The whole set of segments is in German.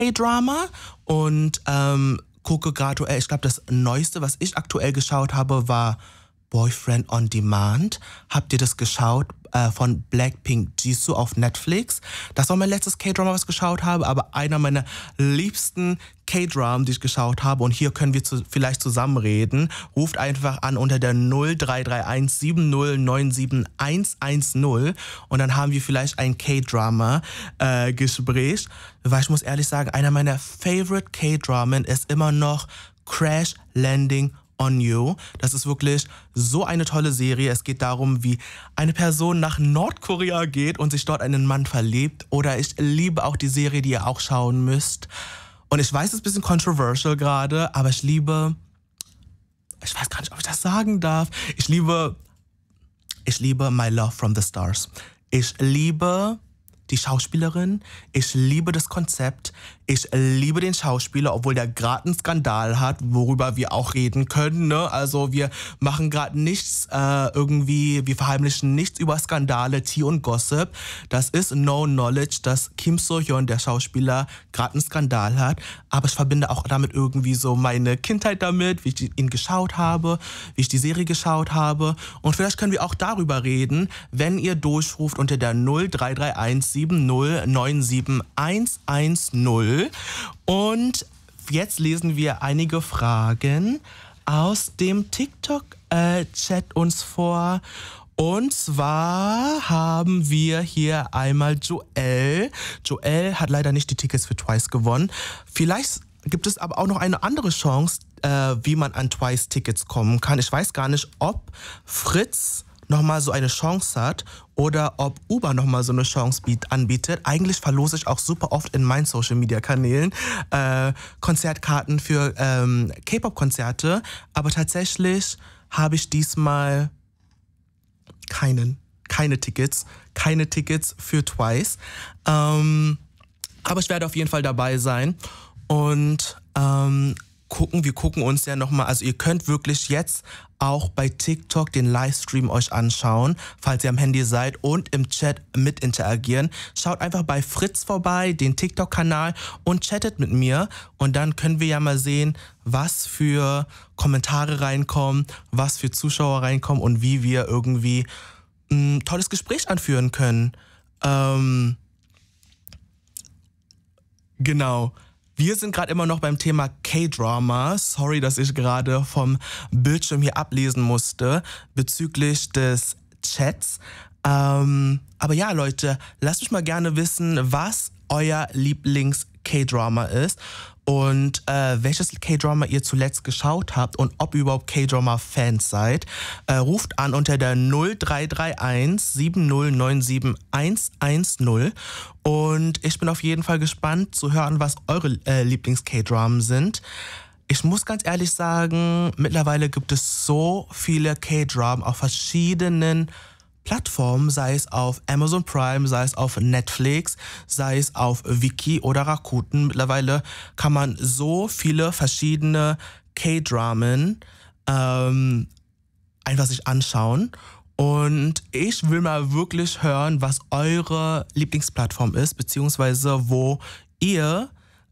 K-Drama und gucke gerade, ich glaube, das Neueste, was ich aktuell geschaut habe, war Boyfriend on Demand. Habt ihr das geschaut? Von Blackpink Jisoo auf Netflix. Das war mein letztes K-Drama, was ich geschaut habe, aber einer meiner liebsten K-Dramen, die ich geschaut habe. Und hier können wir vielleicht zusammen reden. Ruft einfach an unter der 0331 70 97 110 und dann haben wir vielleicht ein K-Drama-Gespräch. Weil ich muss ehrlich sagen, einer meiner Favorite K-Dramen ist immer noch Crash Landing on You. Das ist wirklich so eine tolle Serie. Es geht darum, wie eine Person nach Nordkorea geht und sich dort einen Mann verliebt. Oder ich liebe auch die Serie, die ihr auch schauen müsst. Und ich weiß, es ist ein bisschen controversial gerade, aber ich weiß gar nicht, ob ich das sagen darf. Ich liebe My Love from the Stars. Ich liebe die Schauspielerin, ich liebe das Konzept, ich liebe den Schauspieler, obwohl der gerade einen Skandal hat, worüber wir auch reden können, ne? Also wir machen gerade nichts wir verheimlichen nichts über Skandale, Tea und Gossip. Das ist no knowledge, dass Kim So-hyun, der Schauspieler, gerade einen Skandal hat. Aber ich verbinde auch damit irgendwie so meine Kindheit damit, wie ich ihn geschaut habe, wie ich die Serie geschaut habe. Und vielleicht können wir auch darüber reden, wenn ihr durchruft unter der 0331 70 97 110. Und jetzt lesen wir einige Fragen aus dem TikTok-Chat uns vor. Und zwar haben wir hier einmal Joel. Joel hat leider nicht die Tickets für Twice gewonnen. Vielleicht gibt es aber auch noch eine andere Chance, wie man an Twice-Tickets kommen kann. Ich weiß gar nicht, ob Fritz nochmal so eine Chance hat oder ob Uber nochmal so eine Chance anbietet. Eigentlich verlose ich auch super oft in meinen Social-Media-Kanälen Konzertkarten für K-Pop-Konzerte, aber tatsächlich habe ich diesmal keine Tickets für Twice. Aber ich werde auf jeden Fall dabei sein und wir gucken uns ja nochmal, also ihr könnt wirklich jetzt auch bei TikTok den Livestream euch anschauen, falls ihr am Handy seid und im Chat mit interagieren. Schaut einfach bei Fritz vorbei, den TikTok-Kanal und chattet mit mir und dann können wir ja mal sehen, was für Kommentare reinkommen, was für Zuschauer reinkommen und wie wir irgendwie ein tolles Gespräch anführen können. Genau. Wir sind gerade immer noch beim Thema K-Drama. Sorry, dass ich gerade vom Bildschirm hier ablesen musste bezüglich des Chats. Aber ja, Leute, lasst mich mal gerne wissen, was euer Lieblings-K-Drama ist und welches K-Drama ihr zuletzt geschaut habt und ob ihr überhaupt K-Drama-Fans seid. Ruft an unter der 0331 70 97 110 und ich bin auf jeden Fall gespannt zu hören, was eure Lieblings-K-Dramen sind. Ich muss ganz ehrlich sagen, mittlerweile gibt es so viele K-Dramen auf verschiedenen Plattformen, sei es auf Amazon Prime, sei es auf Netflix, sei es auf Viki oder Rakuten. Mittlerweile kann man so viele verschiedene K-Dramen einfach sich anschauen. Und ich will mal wirklich hören, was eure Lieblingsplattform ist, beziehungsweise wo ihr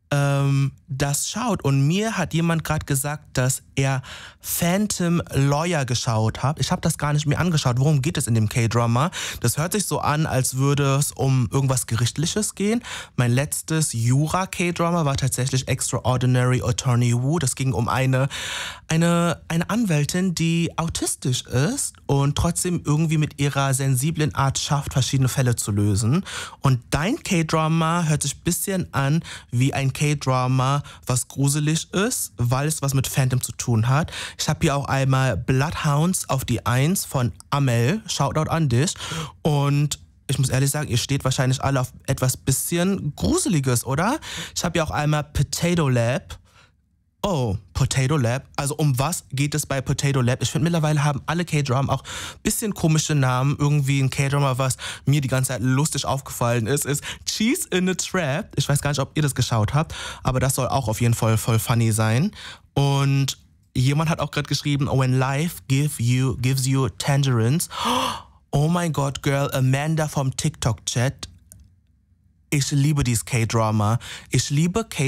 das schaut. Und mir hat jemand gerade gesagt, dass er Phantom Lawyer geschaut hat. Ich habe das gar nicht mir angeschaut. Worum geht es in dem K-Drama? Das hört sich so an, als würde es um irgendwas Gerichtliches gehen. Mein letztes Jura-K-Drama war tatsächlich Extraordinary Attorney Woo. Das ging um eine Anwältin, die autistisch ist und trotzdem irgendwie mit ihrer sensiblen Art schafft, verschiedene Fälle zu lösen. Und dein K-Drama hört sich ein bisschen an wie ein K-Drama, was gruselig ist, weil es was mit Phantom zu tun hat. Ich habe hier auch einmal Bloodhounds auf die 1 von Amel. Shoutout an dich. Und ich muss ehrlich sagen, ihr steht wahrscheinlich alle auf etwas bisschen Gruseliges, oder? Ich habe hier auch einmal Potato Lab. Oh, Potato Lab. Also um was geht es bei Potato Lab? Ich finde, mittlerweile haben alle K-Drama auch ein bisschen komische Namen. Irgendwie ein K-Drama, was mir die ganze Zeit lustig aufgefallen ist Cheese in a Trap. Ich weiß gar nicht, ob ihr das geschaut habt, aber das soll auch auf jeden Fall voll funny sein. Und jemand hat auch gerade geschrieben, when life gives you tangerines. Oh mein Gott, Girl, Amanda vom TikTok-Chat. Ich liebe dieses K-Drama. Ich liebe